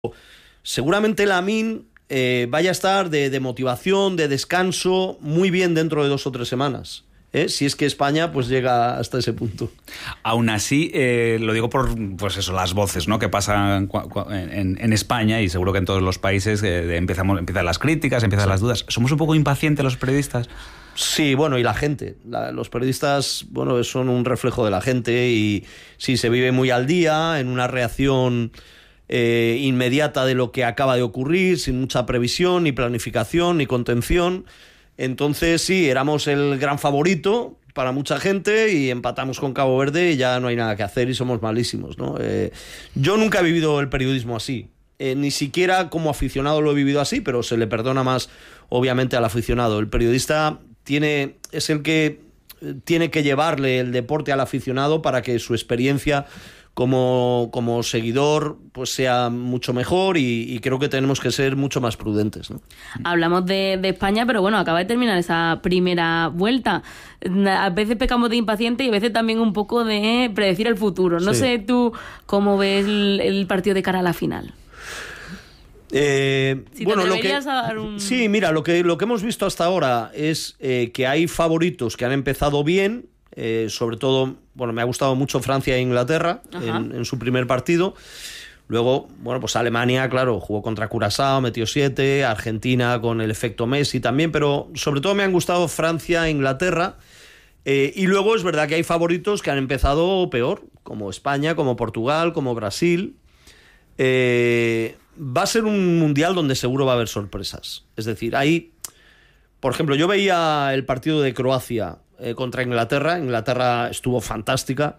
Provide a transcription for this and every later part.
Seguramente Lamine vaya a estar de motivación, de descanso, muy bien dentro de 2 o 3 semanas. Si es que España pues llega hasta ese punto. Aún así, lo digo por pues eso, las voces, ¿no?, que pasan en España, y seguro que en todos los países empiezan las críticas, empiezan las dudas. ¿Somos un poco impacientes los periodistas? Sí, bueno, y la gente. Los periodistas, bueno, son un reflejo de la gente, y sí, se vive muy al día, en una reacción inmediata de lo que acaba de ocurrir, sin mucha previsión, ni planificación, ni contención. Entonces sí, éramos el gran favorito para mucha gente y empatamos con Cabo Verde y ya no hay nada que hacer y somos malísimos, ¿no? Yo nunca he vivido el periodismo así, ni siquiera como aficionado lo he vivido así, pero se le perdona más obviamente al aficionado. El periodista es el que tiene que llevarle el deporte al aficionado para que su experiencia como seguidor pues sea mucho mejor, y creo que tenemos que ser mucho más prudentes, ¿no? Hablamos de España, pero bueno, acaba de terminar esa primera vuelta. A veces pecamos de impaciente y a veces también un poco de predecir el futuro. No sé tú cómo ves el partido de cara a la final. Bueno, sí, mira, lo que hemos visto hasta ahora es que hay favoritos que han empezado bien. Sobre todo, bueno, me ha gustado mucho Francia e Inglaterra en su primer partido. Luego, bueno, pues Alemania, claro, jugó contra Curazao, metió 7, Argentina con el efecto Messi también, pero sobre todo me han gustado Francia e Inglaterra. Y luego es verdad que hay favoritos que han empezado peor, como España, como Portugal, como Brasil. Va a ser un mundial donde seguro va a haber sorpresas. Es decir, por ejemplo, yo veía el partido de Croacia contra Inglaterra. Inglaterra estuvo fantástica,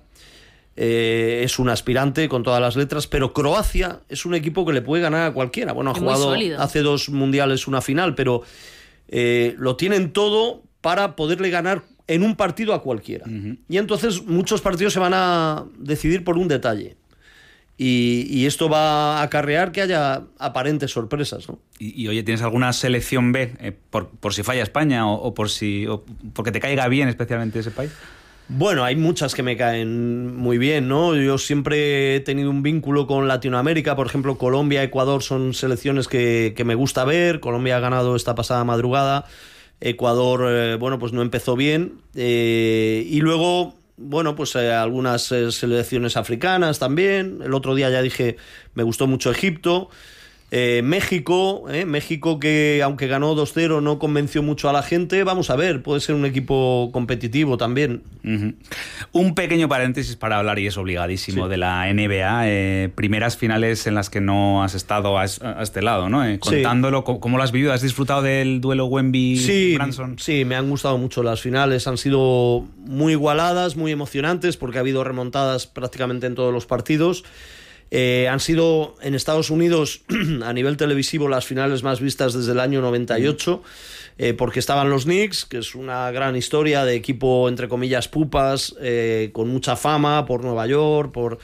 es un aspirante con todas las letras, pero Croacia es un equipo que le puede ganar a cualquiera. Bueno, ha jugado hace 2 mundiales una final, pero lo tienen todo para poderle ganar en un partido a cualquiera. Y entonces muchos partidos se van a decidir por un detalle. Y esto va a acarrear que haya aparentes sorpresas, ¿no? Y oye, ¿tienes alguna selección B por si falla España o porque te caiga bien especialmente ese país? Bueno, hay muchas que me caen muy bien, ¿no? Yo siempre he tenido un vínculo con Latinoamérica. Por ejemplo, Colombia, Ecuador son selecciones que me gusta ver. Colombia ha ganado esta pasada madrugada. Ecuador, bueno, pues no empezó bien. Y luego, bueno, pues algunas selecciones africanas también. El otro día ya dije, me gustó mucho Egipto. México que aunque ganó 2-0 no convenció mucho a la gente. Vamos a ver, puede ser un equipo competitivo también. Un pequeño paréntesis para hablar, y es obligadísimo, de la NBA. Primeras finales en las que no has estado a este lado, ¿no? Contándolo, ¿cómo lo has vivido? ¿Has disfrutado del duelo Wemby-Branson? Sí, me han gustado mucho las finales. Han sido muy igualadas, muy emocionantes, porque ha habido remontadas prácticamente en todos los partidos. Han sido en Estados Unidos a nivel televisivo las finales más vistas desde el año 98, porque estaban los Knicks, que es una gran historia de equipo entre comillas pupas, con mucha fama por Nueva York, por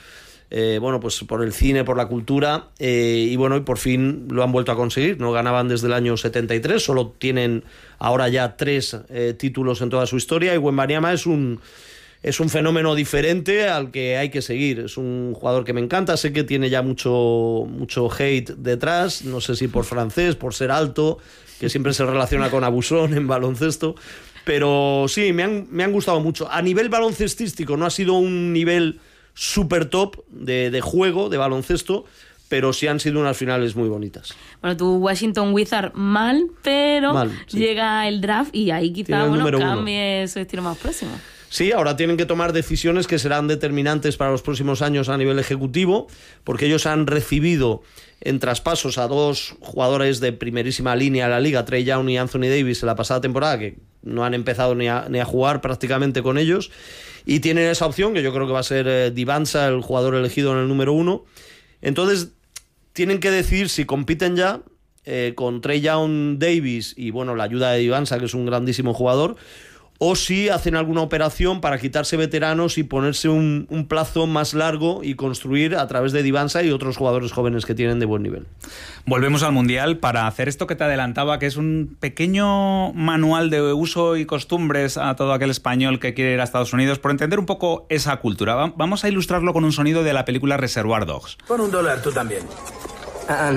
el cine, por la cultura, y por fin lo han vuelto a conseguir. No ganaban desde el año 73, solo tienen ahora ya 3 títulos en toda su historia, y Wembanyama es un fenómeno diferente al que hay que seguir. Es un jugador que me encanta. Sé que tiene ya mucho hate detrás. No sé si por francés, por ser alto, que siempre se relaciona con abusón en baloncesto. Pero sí, me han gustado mucho. A nivel baloncestístico no ha sido un nivel súper top de juego, de baloncesto, pero sí han sido unas finales muy bonitas. Bueno, tu Washington Wizards pero sí. Llega el draft y ahí quizá cambie su estilo más próximo. Sí, ahora tienen que tomar decisiones que serán determinantes para los próximos años a nivel ejecutivo, porque ellos han recibido en traspasos a 2 jugadores de primerísima línea de la liga, Trae Young y Anthony Davis, en la pasada temporada, que no han empezado ni a jugar prácticamente con ellos, y tienen esa opción, que yo creo que va a ser Divansa, el jugador elegido en el número 1. Entonces tienen que decidir si compiten ya con Trae Young, Davis y la ayuda de Divansa, que es un grandísimo jugador, o si hacen alguna operación para quitarse veteranos y ponerse un plazo más largo y construir a través de Divansa y otros jugadores jóvenes que tienen de buen nivel. Volvemos al Mundial para hacer esto que te adelantaba, que es un pequeño manual de uso y costumbres a todo aquel español que quiere ir a Estados Unidos, por entender un poco esa cultura. Vamos a ilustrarlo con un sonido de la película Reservoir Dogs. Pon $1 tú también. And